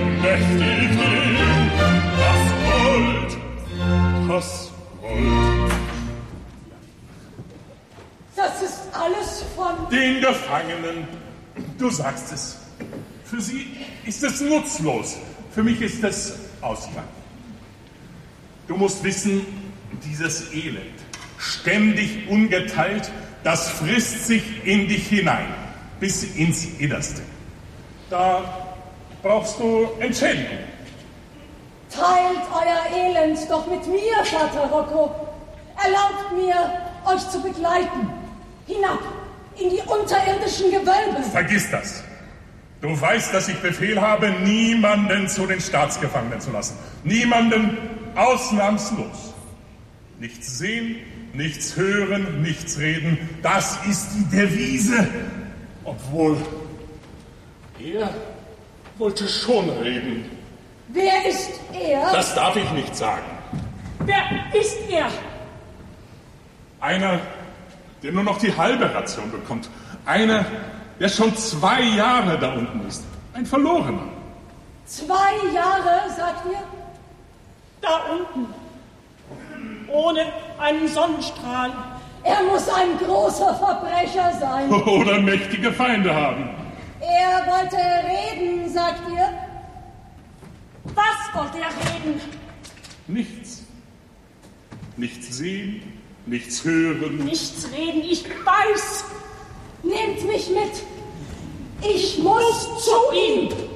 mächtig hin. Das Gold. Das ist alles von... Den Gefangenen. Du sagst es. Für sie ist es nutzlos. Für mich ist es Ausgang. Du musst wissen, dieses Elend, ständig ungeteilt, das frisst sich in dich hinein, bis ins Innerste. Da brauchst du Entschädigung. Teilt euer Elend doch mit mir, Vater Rocco. Erlaubt mir, euch zu begleiten. Hinab in die unterirdischen Gewölbe. Vergiss das. Du weißt, dass ich Befehl habe, niemanden zu den Staatsgefangenen zu lassen. Niemanden ausnahmslos. Nichts sehen, nichts hören, nichts reden. Das ist die Devise. Obwohl, er wollte schon reden. Wer ist er? Das darf ich nicht sagen. Wer ist er? Einer, der nur noch die halbe Ration bekommt. Einer, der schon 2 Jahre da unten ist. Ein Verlorener. 2 Jahre, sagt ihr? Da unten. Ohne einen Sonnenstrahl. Er muss ein großer Verbrecher sein. Oder mächtige Feinde haben. Er wollte reden, sagt ihr? Was wollte er reden? Nichts. Nichts sehen, nichts hören. Nichts reden, ich weiß. Nehmt mich mit. Ich muss zu ihm.